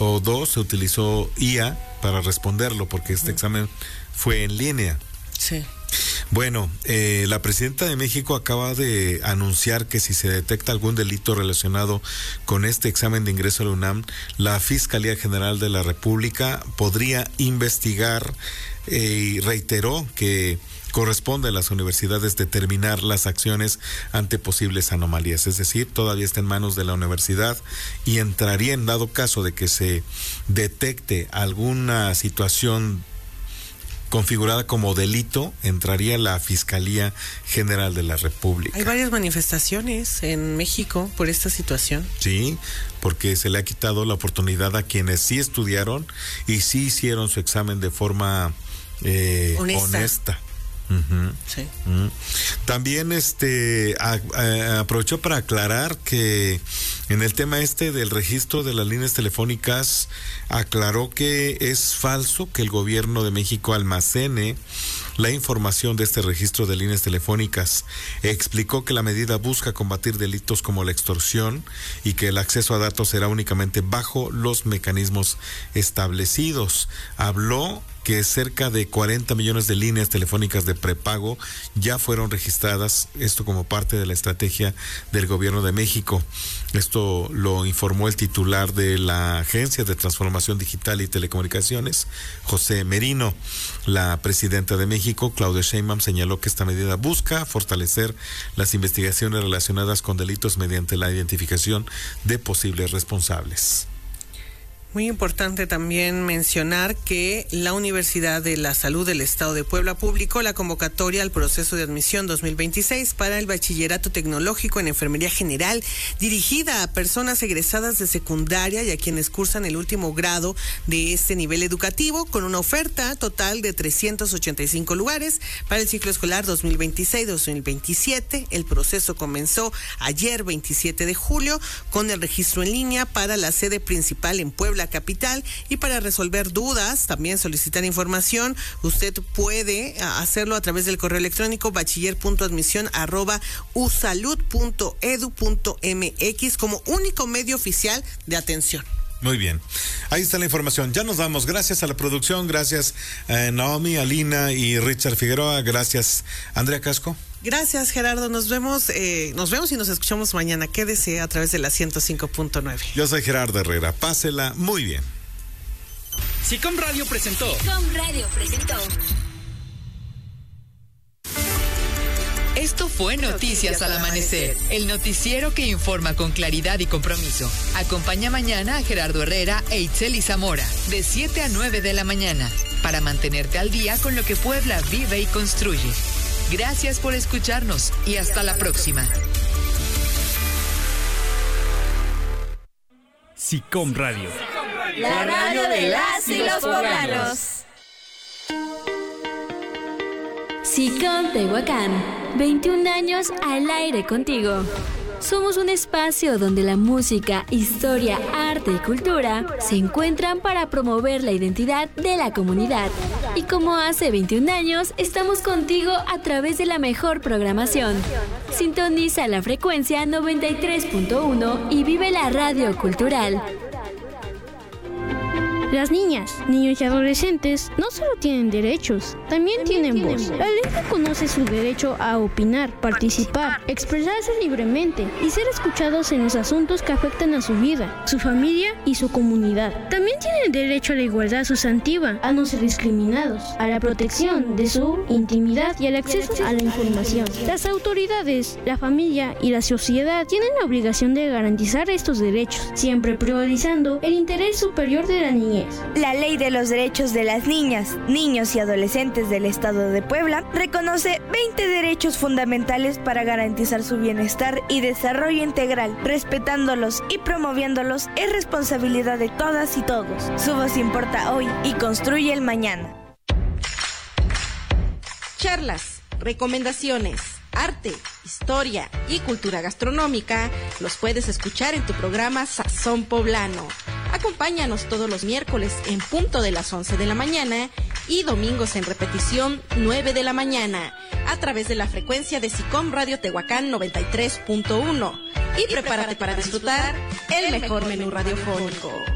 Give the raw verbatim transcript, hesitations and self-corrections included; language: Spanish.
o dos, se utilizó I A para responderlo, porque este uh-huh. examen fue en línea. Sí. Bueno, eh, la presidenta de México acaba de anunciar que si se detecta algún delito relacionado con este examen de ingreso a la UNAM, la Fiscalía General de la República podría investigar eh, y reiteró que corresponde a las universidades determinar las acciones ante posibles anomalías, es decir, todavía está en manos de la universidad y entraría en dado caso de que se detecte alguna situación configurada como delito, entraría la Fiscalía General de la República. Hay varias manifestaciones en México por esta situación. Sí, porque se le ha quitado la oportunidad a quienes sí estudiaron y sí hicieron su examen de forma eh, honesta. honesta. Uh-huh. Sí. Uh-huh. También este a, a, aprovechó para aclarar que en el tema este del registro de las líneas telefónicas, aclaró que es falso que el gobierno de México almacene la información de este registro de líneas telefónicas. Explicó que la medida busca combatir delitos como la extorsión y que el acceso a datos será únicamente bajo los mecanismos establecidos. Habló que cerca de cuarenta millones de líneas telefónicas de prepago ya fueron registradas, esto como parte de la estrategia del gobierno de México. Esto lo informó el titular de la Agencia de Transformación Digital y Telecomunicaciones, José Merino. La presidenta de México, Claudia Sheinbaum, señaló que esta medida busca fortalecer las investigaciones relacionadas con delitos mediante la identificación de posibles responsables. Muy importante también mencionar que la Universidad de la Salud del Estado de Puebla publicó la convocatoria al proceso de admisión dos mil veintiséis para el Bachillerato Tecnológico en Enfermería General, dirigida a personas egresadas de secundaria y a quienes cursan el último grado de este nivel educativo, con una oferta total de trescientos ochenta y cinco lugares para el ciclo escolar dos mil veintiséis dos mil veintisiete. El proceso comenzó ayer, veintisiete de julio, con el registro en línea para la sede principal en Puebla capital, y para resolver dudas, también solicitar información, usted puede hacerlo a través del correo electrónico bachiller punto admisión arroba usalud punto edu punto mx como único medio oficial de atención. Muy bien, ahí está la información. Ya nos vamos. Gracias a la producción, gracias a Naomi, Alina y Richard Figueroa, gracias Andrea Casco. Gracias, Gerardo. Nos vemos, eh, nos vemos y nos escuchamos mañana. Quédese a través de la ciento cinco punto nueve. Yo soy Gerardo Herrera. Pásela muy bien. SICOM Radio presentó. SICOM Radio presentó. Esto fue Noticias al Amanecer, el noticiero que informa con claridad y compromiso. Acompaña mañana a Gerardo Herrera e Itzeli Zamora, de siete a nueve de la mañana, para mantenerte al día con lo que Puebla vive y construye. Gracias por escucharnos y hasta la próxima. SICOM Radio. La radio de las y los poblanos. SICOM Tehuacán, veintiún años al aire contigo. Somos un espacio donde la música, historia, arte y cultura se encuentran para promover la identidad de la comunidad. Y como hace veintiún años, estamos contigo a través de la mejor programación. Sintoniza la frecuencia noventa y tres punto uno y vive la radio cultural. Las niñas, niños y adolescentes no solo tienen derechos, también, también tienen, tienen voz. voz. La ley reconoce su derecho a opinar, participar, expresarse libremente y ser escuchados en los asuntos que afectan a su vida, su familia y su comunidad. También tienen derecho a la igualdad sustantiva, a no ser discriminados, a la protección de su intimidad y al acceso a la información. Las autoridades, la familia y la sociedad tienen la obligación de garantizar estos derechos, siempre priorizando el interés superior de la niñez. La Ley de los Derechos de las Niñas, Niños y Adolescentes del Estado de Puebla reconoce veinte derechos fundamentales para garantizar su bienestar y desarrollo integral. Respetándolos y promoviéndolos es responsabilidad de todas y todos. Su voz importa hoy y construye el mañana. Charlas, recomendaciones, arte, historia y cultura gastronómica los puedes escuchar en tu programa Sazón Poblano. Acompáñanos todos los miércoles en punto de las once de la mañana y domingos en repetición nueve de la mañana a través de la frecuencia de SICOM Radio Tehuacán noventa y tres punto uno. Y, y prepárate para disfrutar el mejor menú radiofónico.